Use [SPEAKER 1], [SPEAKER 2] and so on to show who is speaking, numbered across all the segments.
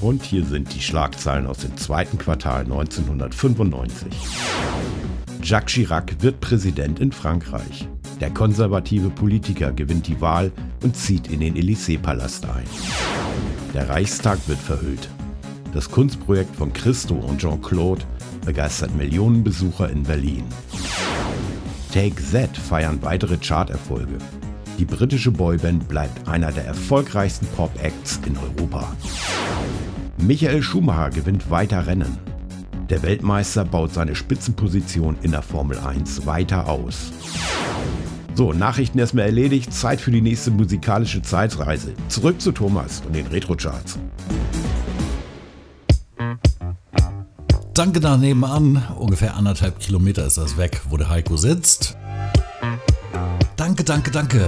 [SPEAKER 1] Und hier sind die Schlagzeilen aus dem zweiten Quartal 1995. Jacques Chirac wird Präsident in Frankreich. Der konservative Politiker gewinnt die Wahl und zieht in den Élysée-Palast ein. Der Reichstag wird verhüllt. Das Kunstprojekt von Christo und Jean-Claude begeistert Millionen Besucher in Berlin. Take That feiern weitere Charterfolge. Die britische Boyband bleibt einer der erfolgreichsten Pop-Acts in Europa. Michael Schumacher gewinnt weiter Rennen. Der Weltmeister baut seine Spitzenposition in der Formel 1 weiter aus. So, Nachrichten erstmal erledigt, Zeit für die nächste musikalische Zeitreise. Zurück zu Thomas und den Retro-Charts.
[SPEAKER 2] Danke nach nebenan, ungefähr 1,5 Kilometer ist das weg, wo der Heiko sitzt. Danke.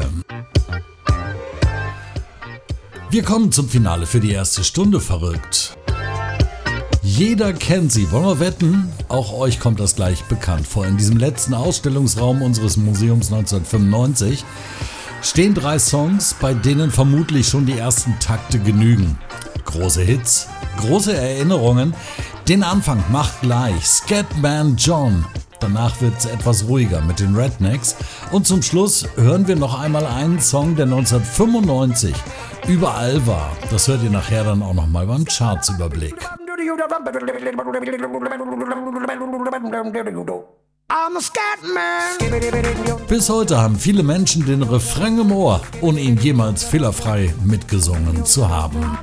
[SPEAKER 2] Wir kommen zum Finale für die erste Stunde, verrückt. Jeder kennt sie, wollen wir wetten? Auch euch kommt das gleich bekannt vor. In diesem letzten Ausstellungsraum unseres Museums 1995 stehen 3 Songs, bei denen vermutlich schon die ersten Takte genügen. Große Hits, große Erinnerungen. Den Anfang macht gleich Scatman John. Danach wird es etwas ruhiger mit den Rednecks. Und zum Schluss hören wir noch einmal einen Song, der 1995 überall war. Das hört ihr nachher dann auch noch mal beim Chartsüberblick. Bis heute haben viele Menschen den Refrain im Ohr, ohne ihn jemals fehlerfrei mitgesungen zu haben.